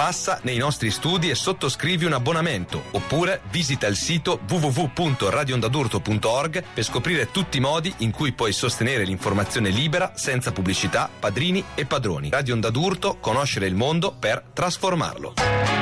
Passa nei nostri studi e sottoscrivi un abbonamento, oppure visita il sito www.radioondadurto.org per scoprire tutti i modi in cui puoi sostenere l'informazione libera senza pubblicità, padrini e padroni. Radio Onda d'Urto, conoscere il mondo per trasformarlo.